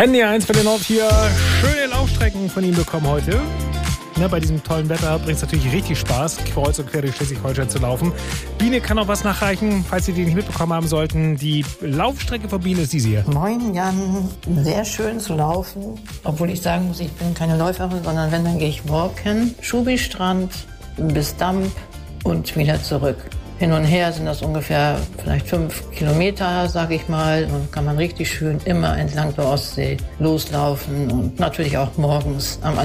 Handy 1 für den Ort hier. Schöne Laufstrecken von ihm bekommen heute. Ja, bei diesem tollen Wetter bringt es natürlich richtig Spaß, kreuz und quer durch Schleswig-Holstein zu laufen. Biene kann noch was nachreichen, falls Sie die nicht mitbekommen haben sollten. Die Laufstrecke von Biene ist diese hier. Moin Jan, sehr schön zu laufen. Obwohl ich sagen muss, ich bin keine Läuferin, sondern wenn, dann gehe ich walken. Schubi-Strand bis Damp und wieder zurück. Hin und her sind das ungefähr vielleicht 5 Kilometer, sage ich mal. Und kann man richtig schön immer entlang der Ostsee loslaufen und natürlich auch morgens am